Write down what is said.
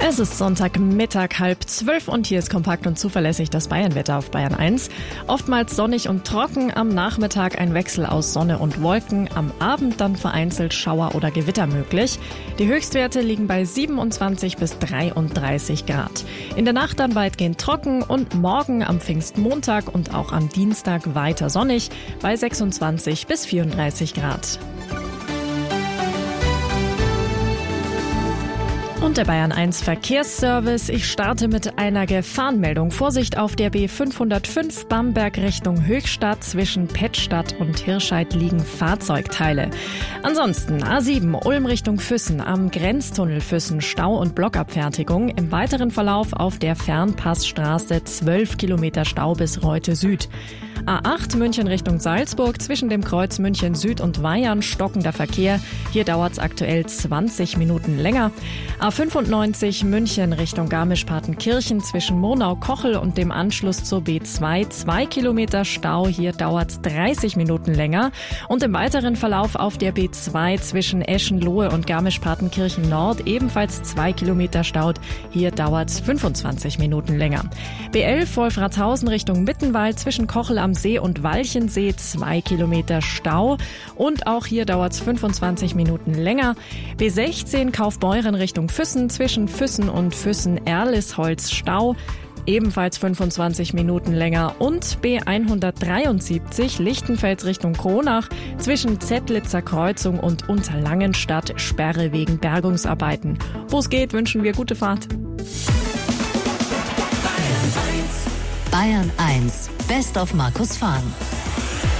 Es ist Sonntagmittag, 11:30 und hier ist kompakt und zuverlässig das Bayernwetter auf Bayern 1. Oftmals sonnig und trocken, am Nachmittag ein Wechsel aus Sonne und Wolken, am Abend dann vereinzelt Schauer oder Gewitter möglich. Die Höchstwerte liegen bei 27 bis 33 Grad. In der Nacht dann weitgehend trocken und morgen am Pfingstmontag und auch am Dienstag weiter sonnig bei 26 bis 34 Grad. Und der Bayern 1 Verkehrsservice. Ich starte mit einer Gefahrenmeldung. Vorsicht auf der B505 Bamberg Richtung Höchstadt. Zwischen Pettstadt und Hirscheid liegen Fahrzeugteile. Ansonsten A7 Ulm Richtung Füssen. Am Grenztunnel Füssen Stau und Blockabfertigung. Im weiteren Verlauf auf der Fernpassstraße 12 Kilometer Stau bis Reute Süd. A8 München Richtung Salzburg, zwischen dem Kreuz München Süd und Weyern stockender Verkehr. Hier dauert es aktuell 20 Minuten länger. A95 München Richtung Garmisch-Partenkirchen, zwischen Murnau-Kochel und dem Anschluss zur B2 2 Kilometer Stau. Hier dauert es 30 Minuten länger. Und im weiteren Verlauf auf der B2 zwischen Eschenlohe und Garmisch-Partenkirchen Nord ebenfalls 2 Kilometer Stau. Hier dauert es 25 Minuten länger. B11 Wolfratshausen Richtung Mittenwald, zwischen Kochel am See und Walchensee 2 Kilometer Stau und auch hier dauert es 25 Minuten länger. B16 Kaufbeuren Richtung Füssen, zwischen Füssen und Füssen-Erlisholz Stau, ebenfalls 25 Minuten länger. Und B173 Lichtenfels Richtung Kronach, zwischen Zettlitzer Kreuzung und Unterlangenstadt Sperre wegen Bergungsarbeiten. Wo es geht, wünschen wir gute Fahrt. Bayern 1, Best of Markus Fahn.